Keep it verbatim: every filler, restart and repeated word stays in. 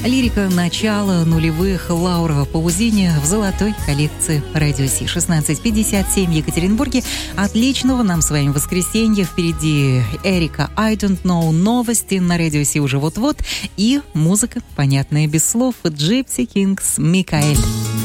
Лирика начала нулевых Лаура Паузини в золотой коллекции Радио Си. шестнадцать пятьдесят семь в Екатеринбурге. Отличного нам с вами воскресенья. Впереди Эрика I Don't Know, новости на Радио Си уже вот-вот. И музыка, понятная без слов, Gypsy Kings, Микаэль.